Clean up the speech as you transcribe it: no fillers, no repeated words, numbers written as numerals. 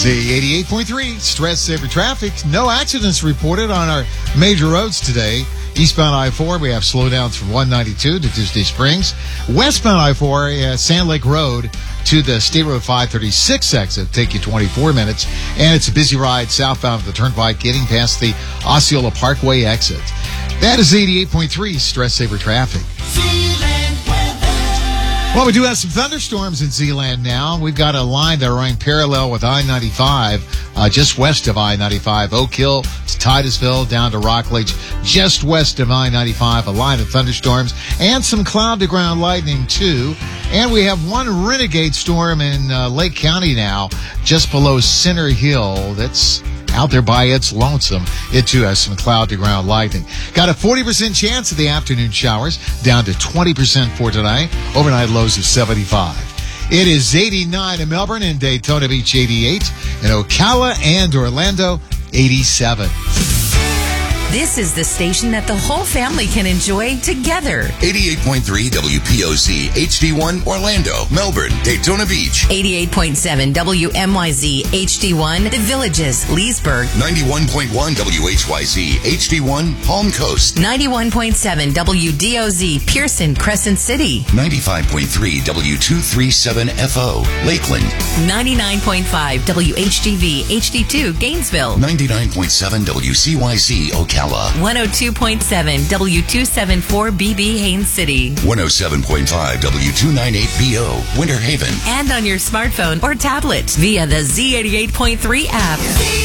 Z88.3, stress saver traffic. No accidents reported on our major roads today. Eastbound I-4, we have slowdowns from 192 to Tuesday Springs. Westbound I-4, Sand Lake Road to the State Road 536 exit. Take you 24 minutes. And it's a busy ride southbound of the Turnpike getting past the Osceola Parkway exit. That is 88.3, stress saver traffic. Well, we do have some thunderstorms in Zeeland now. We've got a line that are running parallel with I-95, just west of I-95. Oak Hill to Titusville, down to Rockledge, just west of I-95, a line of thunderstorms, and some cloud-to-ground lightning, too. And we have one renegade storm in Lake County now, just below Center Hill. That's out there by its lonesome. It, too, has some cloud-to-ground lightning. Got a 40% chance of the afternoon showers, down to 20% for tonight. Overnight lows of 75. It is 89 in Melbourne and Daytona Beach, 88. In Ocala and Orlando, 87. This is the station that the whole family can enjoy together. 88.3 WPOC HD1 Orlando, Melbourne, Daytona Beach. 88.7 WMYZ HD1 The Villages, Leesburg. 91.1 WHYZ HD1 Palm Coast. 91.7 WDOZ Pearson, Crescent City. 95.3 W237FO Lakeland. 99.5 WHGV HD2 Gainesville. 99.7 WCYZ Ocala. 102.7 W274BB Haines City. 107.5 W298BO Winter Haven. And on your smartphone or tablet via the Z88.3 app.